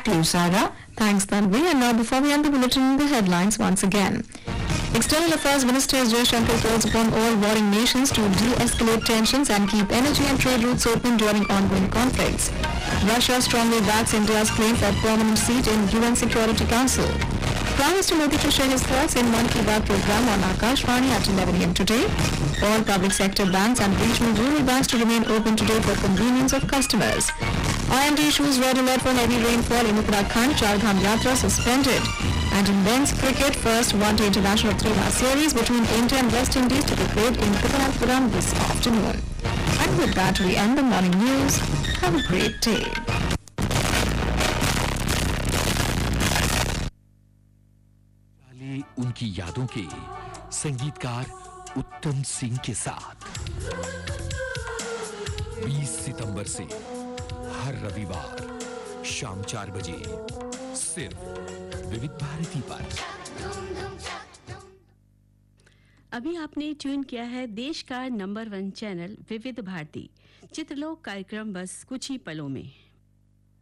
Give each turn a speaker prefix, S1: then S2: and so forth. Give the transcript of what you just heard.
S1: you, Sarah.
S2: Thanks, Tanvi. And now, before we end the bulletin, the headlines once again. External Affairs Minister S. Jaishankar calls upon all warring nations to de-escalate tensions and keep energy and trade routes open during ongoing conflicts. Russia strongly backs India's claim for permanent seat in UN Security Council. Prime Minister Modi to share his thoughts in Mann Ki Baat program on Akashvani at 11 a.m. today. All public sector banks and regional rural banks to remain open today for convenience of customers. IMD issues red alert for heavy rainfall in Uttarakhand. Chardham Yatra suspended. And in men's cricket, first one-day international three-match series between India and West Indies to be played in Thiruvananthapuram this afternoon. And with that, we end the morning news. Have a great day.
S3: उनकी यादों के संगीतकार उत्तम सिंह के साथ 20 सितंबर से हर रविवार शाम 4 बजे सिर्फ विविध भारती पर।
S4: अभी आपने ट्यून किया है देश का नंबर 1 चैनल विविध भारती। चित्रलोक कार्यक्रम बस कुछ ही पलों में।